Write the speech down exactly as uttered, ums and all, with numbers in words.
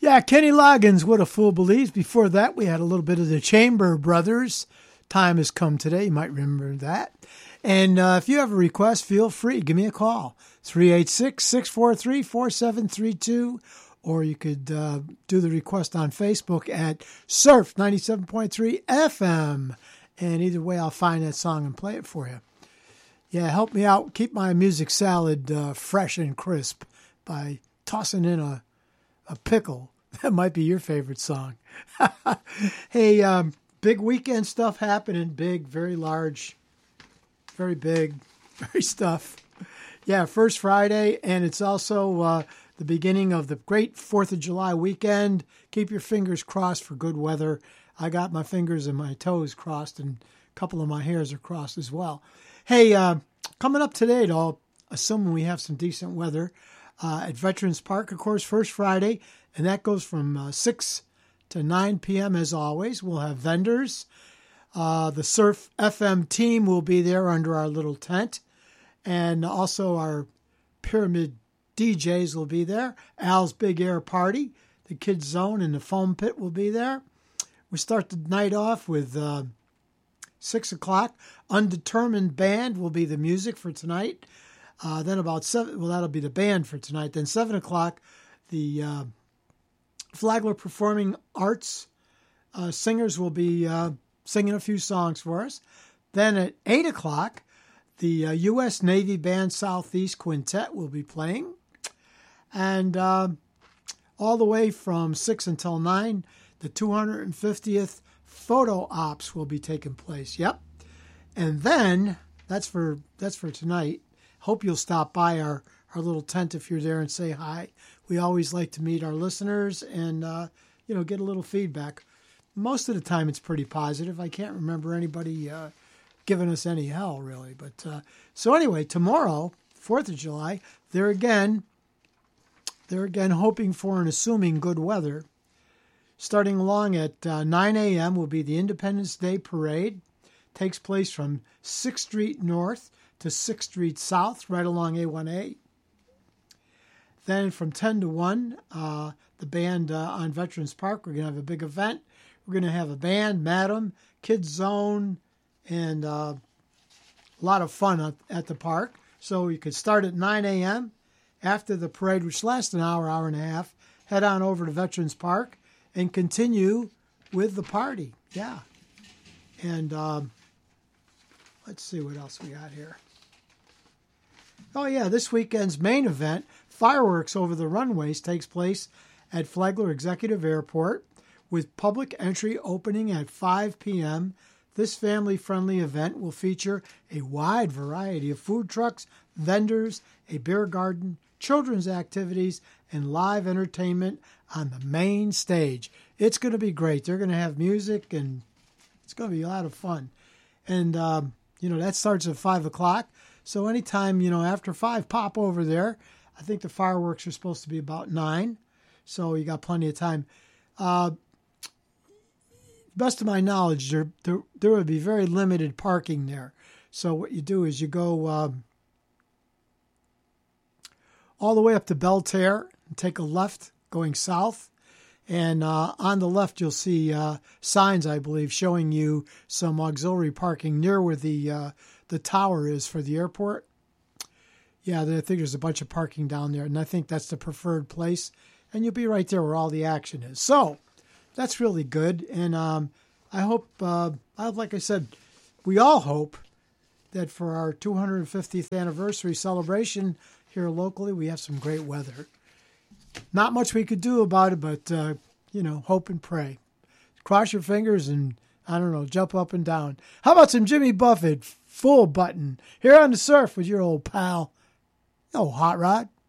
Yeah, Kenny Loggins, What a Fool Believes. Before that, we had a little bit of the Chamber Brothers. Time Has Come Today. You might remember that. And uh, if you have a request, feel free. Give me a call. three eight six, six four three, four seven three two. Or you could uh, do the request on Facebook at Surf ninety-seven point three F M. And either way, I'll find that song and play it for you. Yeah, help me out. Keep my music salad uh, fresh and crisp by tossing in a, a pickle. That might be your favorite song. Hey, um, big weekend stuff happening. Big, very large, very big, very stuff. Yeah, first Friday, and it's also uh, the beginning of the great fourth of July weekend. Keep your fingers crossed for good weather. I got my fingers and my toes crossed, and a couple of my hairs are crossed as well. Hey, uh, coming up today, though, assuming we have some decent weather, uh, at Veterans Park, of course, first Friday, and that goes from uh, six to nine p.m. as always. We'll have vendors. Uh, the Surf F M team will be there under our little tent. And also our Pyramid D Js will be there. Al's Big Air Party, the Kids Zone, and the Foam Pit will be there. We start the night off with uh, six o'clock. Undetermined Band will be the music for tonight. Uh, then about seven, well, that'll be the band for tonight. Then seven o'clock, the uh, Flagler Performing Arts uh, singers will be uh, singing a few songs for us. Then at eight o'clock, the uh, U S Navy Band Southeast Quintet will be playing. And uh, all the way from six until nine, the two hundred fiftieth photo ops will be taking place. Yep. And then, that's for that's for tonight. Hope you'll stop by our, our little tent if you're there and say hi. We always like to meet our listeners and, uh, you know, get a little feedback. Most of the time it's pretty positive. I can't remember anybody uh, giving us any hell, really. But uh, so anyway, tomorrow, fourth of July, they're again, they're again hoping for and assuming good weather. Starting along at uh, nine a.m. will be the Independence Day Parade. Takes place from sixth Street North to sixth Street South, right along A one A. Then from ten to one, uh, the band uh, on Veterans Park, we're going to have a big event. We're going to have a band, Madam, Kids Zone, and uh, a lot of fun at, at the park. So you could start at nine a.m. After the parade, which lasts an hour, hour and a half, head on over to Veterans Park and continue with the party. Yeah. And um, let's see what else we got here. Oh, yeah, this weekend's main event, fireworks over the runways, takes place at Flagler Executive Airport with public entry opening at five p.m. This family-friendly event will feature a wide variety of food trucks, vendors, a beer garden, children's activities, and live entertainment on the main stage. It's going to be great. They're going to have music, and it's going to be a lot of fun. And, um, you know, that starts at five o'clock. So anytime, you know, after five, pop over there. I think the fireworks are supposed to be about nine. So you got plenty of time. Uh, best of my knowledge, there, there there would be very limited parking there. So what you do is you go um, all the way up to Belterre and take a left going south. And uh, on the left, you'll see uh, signs, I believe, showing you some auxiliary parking near where the uh, the tower is for the airport. Yeah, I think there's a bunch of parking down there, and I think that's the preferred place. And you'll be right there where all the action is. So that's really good. And um, I hope, uh, like I said, we all hope that for our two hundred fiftieth anniversary celebration here locally, we have some great weather. Not much we could do about it, but, uh, you know, hope and pray. Cross your fingers and, I don't know, jump up and down. How about some Jimmy Buffett, Full Button, here on the Surf with your old pal, oh, Hot Rod.